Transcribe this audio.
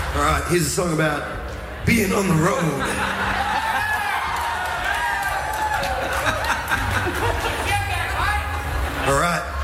All right, here's a song about being on the road. All right.